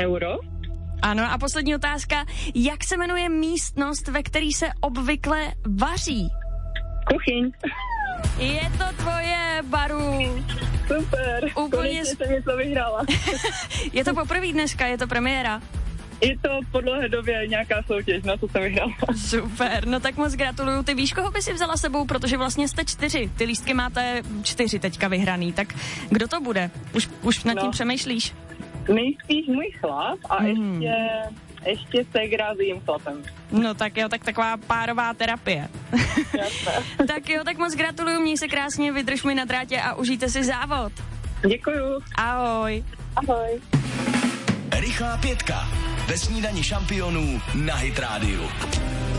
Euro. Ano, a poslední otázka. Jak se jmenuje místnost, ve které se obvykle vaří? Kuchyň. Je to tvoje, Baru. Super. Úplně Konečně jsem něco vyhrála. Je to poprvé dneska, je to premiéra. Je to po dlouhé době nějaká soutěž, na to jsem vyhrála. Super, no tak moc gratuluju. Ty víš, koho by si vzala sebou, protože vlastně jste 4. Ty lístky máte 4 teďka vyhraný, tak kdo to bude? Už nad tím přemýšlíš? Nejspíš můj chlap a ještě ségra s jejím chlapem. No tak jo, tak taková párová terapie. Jasné. Tak jo, tak moc gratuluju, měj se krásně, vydrž mi na drátě a užijte si závod. Děkuju. Ahoj. Ahoj. Rychlá pětka ve snídani šampionů na Hit Radio.